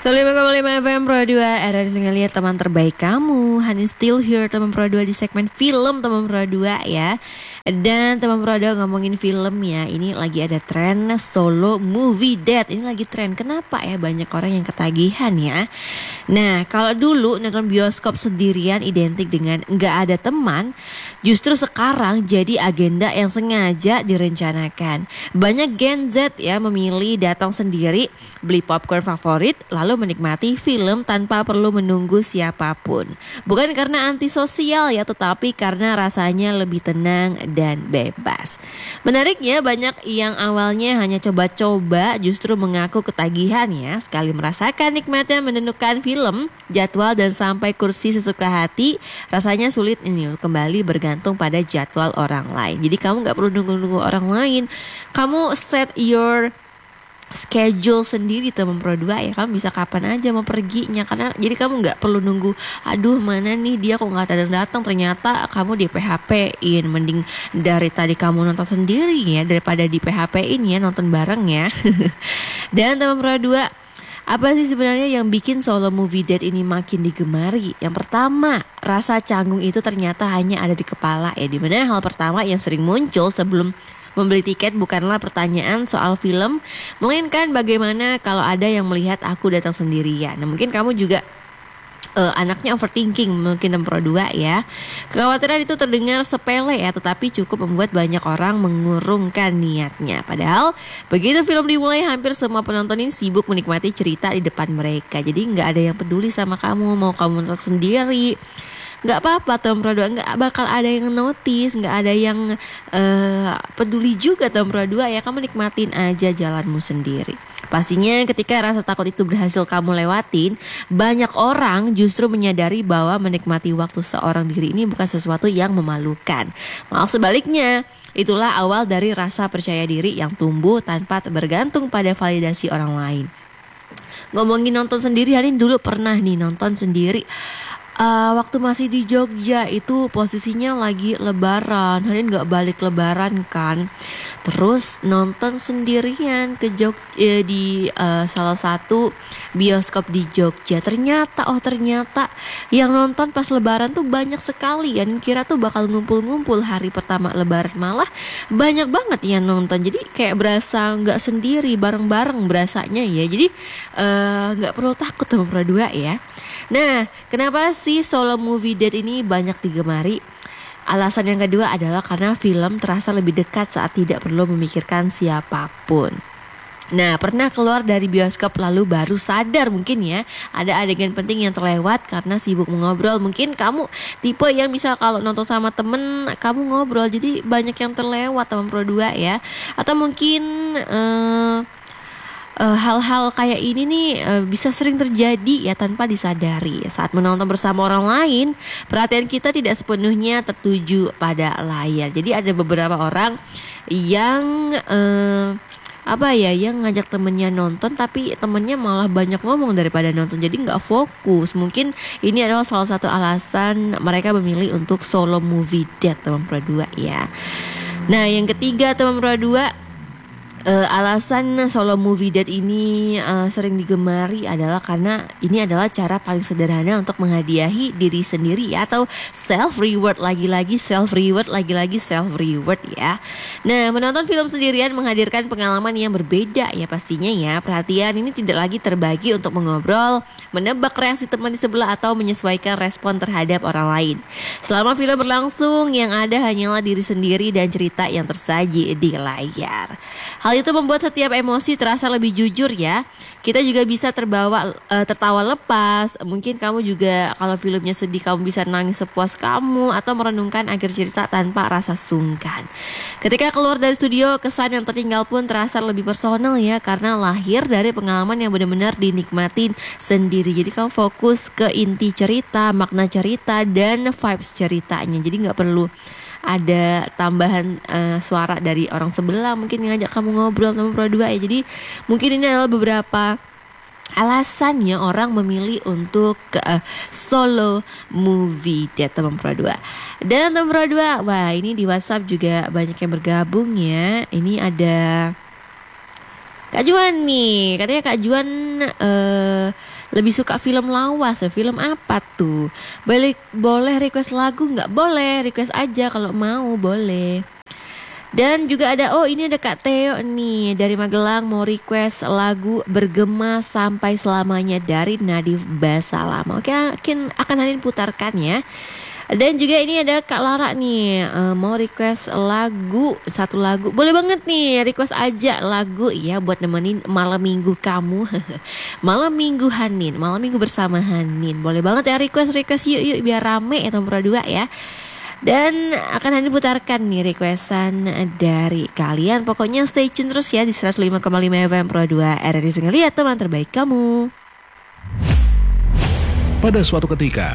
105,5 FM Pro 2 era lihat teman terbaik kamu. Hani still here teman Pro 2 di segmen film teman Pro 2 ya. Dan teman Pro 2 ngomongin film ya. Ini lagi ada tren solo movie date. Ini lagi tren. Kenapa ya banyak orang yang ketagihan ya. Nah kalau dulu nonton bioskop sendirian identik dengan nggak ada teman. Justru sekarang jadi agenda yang sengaja direncanakan. Banyak Gen Z ya memilih datang sendiri, beli popcorn favorit, lalu menikmati film tanpa perlu menunggu siapapun. Bukan karena antisosial ya, tetapi karena rasanya lebih tenang dan bebas. Menariknya banyak yang awalnya hanya coba-coba justru mengaku ketagihan ya. Sekali merasakan nikmatnya menentukan film, jadwal dan sampai kursi sesuka hati, rasanya sulit ini kembali bergantung pada jadwal orang lain. Jadi kamu gak perlu nunggu-nunggu orang lain. Kamu set your schedule sendiri teman Pro 2 ya, kamu bisa kapan aja mau perginya, karena jadi kamu nggak perlu nunggu aduh mana nih dia kok nggak datang, ternyata kamu di PHP-in. Mending dari tadi kamu nonton sendiri ya daripada di PHP-in ya, nonton bareng ya. Dan teman Pro 2, apa sih sebenarnya yang bikin solo movie date ini makin digemari? Yang pertama, rasa canggung itu ternyata hanya ada di kepala ya, dimana hal pertama yang sering muncul sebelum membeli tiket bukanlah pertanyaan soal film, melainkan bagaimana kalau ada yang melihat aku datang sendirian. Nah mungkin kamu juga anaknya overthinking mungkin Pro 2 ya. Kekhawatiran itu terdengar sepele ya, tetapi cukup membuat banyak orang mengurungkan niatnya. Padahal begitu film dimulai, hampir semua penonton ini sibuk menikmati cerita di depan mereka. Jadi nggak ada yang peduli sama kamu, mau kamu nonton sendiri, nggak apa-apa Tom Pro 2, nggak bakal ada yang notice, nggak ada yang peduli juga Tom Pro 2 ya. Kamu nikmatin aja jalanmu sendiri. Pastinya ketika rasa takut itu berhasil kamu lewatin, banyak orang justru menyadari bahwa menikmati waktu seorang diri ini bukan sesuatu yang memalukan. Malah sebaliknya, itulah awal dari rasa percaya diri yang tumbuh tanpa bergantung pada validasi orang lain. Ngomongin nonton sendiri, Hani dulu pernah nih nonton sendiri. Waktu masih di Jogja itu posisinya lagi lebaran, Hanin gak balik lebaran kan. Terus nonton sendirian ke Jogja di salah satu bioskop di Jogja. Ternyata yang nonton pas lebaran tuh banyak sekali. Hanin kira tuh bakal ngumpul-ngumpul hari pertama lebaran, malah banyak banget yang nonton. Jadi kayak berasa gak sendiri, bareng-bareng berasanya ya. Jadi gak perlu takut sama Pro 2 ya. Nah, kenapa sih solo movie date ini banyak digemari? Alasan yang kedua adalah karena film terasa lebih dekat saat tidak perlu memikirkan siapapun. Nah, pernah keluar dari bioskop lalu baru sadar mungkin ya ada adegan penting yang terlewat karena sibuk mengobrol. Mungkin kamu tipe yang bisa kalau nonton sama temen kamu ngobrol, jadi banyak yang terlewat teman Pro 2 ya. Atau mungkin hal-hal kayak ini nih bisa sering terjadi ya tanpa disadari. Saat menonton bersama orang lain, perhatian kita tidak sepenuhnya tertuju pada layar. Jadi ada beberapa orang yang yang ngajak temennya nonton, tapi temennya malah banyak ngomong daripada nonton, jadi nggak fokus. Mungkin ini adalah salah satu alasan mereka memilih untuk solo movie date teman Pro 2 ya. Nah yang ketiga teman Pro 2, alasan solo movie date ini sering digemari adalah karena ini adalah cara paling sederhana untuk menghadiahi diri sendiri ya, atau self reward lagi-lagi self reward ya. Nah, menonton film sendirian menghadirkan pengalaman yang berbeda ya pastinya ya. Perhatian ini tidak lagi terbagi untuk mengobrol, menebak reaksi teman di sebelah atau menyesuaikan respon terhadap orang lain. Selama film berlangsung, yang ada hanyalah diri sendiri dan cerita yang tersaji di layar. Hal itu membuat setiap emosi terasa lebih jujur ya. Kita juga bisa tertawa lepas. Mungkin kamu juga kalau filmnya sedih kamu bisa nangis sepuas kamu atau merenungkan akhir cerita tanpa rasa sungkan. Ketika keluar dari studio, kesan yang tertinggal pun terasa lebih personal ya, karena lahir dari pengalaman yang benar-benar dinikmatin sendiri. Jadi kamu fokus ke inti cerita, makna cerita, dan vibes ceritanya. Jadi gak perlu ada tambahan suara dari orang sebelah mungkin ngajak kamu ngobrol sama Pro 2 ya. Jadi mungkin ini adalah beberapa alasannya orang memilih untuk solo movie date teman Pro 2. Dan teman Pro 2, wah ini di WhatsApp juga banyak yang bergabung ya. Ini ada Kak Juan nih, katanya Kak Juan lebih suka film lawas. Film apa tuh? Boleh request lagu nggak? Boleh, request aja kalau mau, boleh. Dan juga ini ada Kak Theo nih dari Magelang mau request lagu Bergema Sampai Selamanya dari Nadif Basalam. Oke, akan Hanin putarkan ya. Dan juga ini ada Kak Lara nih mau request satu lagu. Boleh banget nih, request aja lagu ya buat nemenin malam minggu kamu. Malam minggu Hanin, malam minggu bersama Hanin. Boleh banget ya request yuk biar rame ya Tempura 2 ya. Dan akan Hanin putarkan nih requestan dari kalian. Pokoknya stay tune terus ya di 105,5 FM Pro 2 RRI Sungai Liat, teman terbaik kamu. Pada suatu ketika,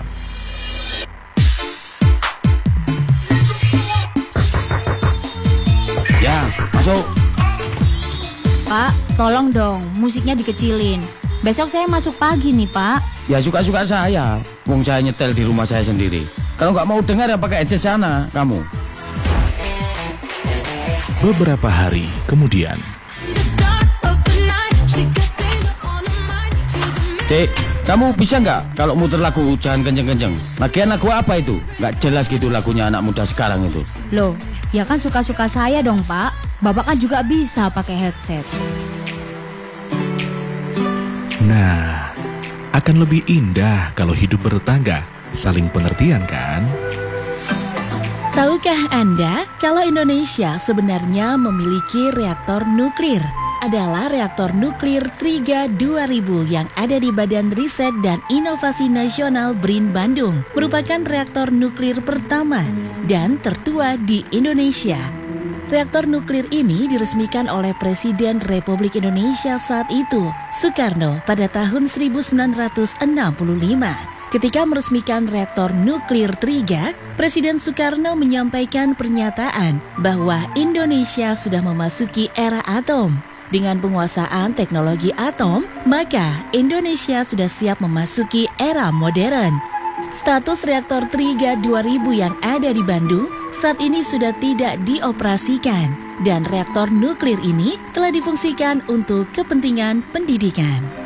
ya, masuk. Pak, tolong dong musiknya dikecilin. Besok saya masuk pagi nih, Pak. Ya suka-suka saya. Wong saya nyetel di rumah saya sendiri. Kalau nggak mau dengar ya pakai headset sana, kamu. Beberapa hari kemudian. Dek, kamu bisa nggak kalau muter lagu jangan kenceng-kenceng? Lagian lagu apa itu? Nggak jelas gitu lagunya anak muda sekarang itu. Loh, ya kan suka-suka saya dong, Pak. Bapak kan juga bisa pakai headset. Nah, akan lebih indah kalau hidup bertetangga, saling pengertian kan? Tahukah Anda kalau Indonesia sebenarnya memiliki reaktor nuklir? Adalah reaktor nuklir Triga 2000 yang ada di Badan Riset dan Inovasi Nasional BRIN Bandung. Merupakan reaktor nuklir pertama dan tertua di Indonesia. Reaktor nuklir ini diresmikan oleh Presiden Republik Indonesia saat itu, Soekarno, pada tahun 1965. Ketika meresmikan reaktor nuklir Triga, Presiden Soekarno menyampaikan pernyataan bahwa Indonesia sudah memasuki era atom. Dengan penguasaan teknologi atom, maka Indonesia sudah siap memasuki era modern. Status reaktor Triga 2000 yang ada di Bandung saat ini sudah tidak dioperasikan dan reaktor nuklir ini telah difungsikan untuk kepentingan pendidikan.